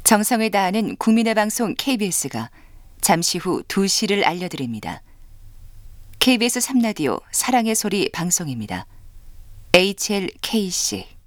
정성을 다하는 국민의 방송 KBS가 잠시 후 2시를 알려드립니다. KBS 3라디오 사랑의 소리 방송입니다. HLKC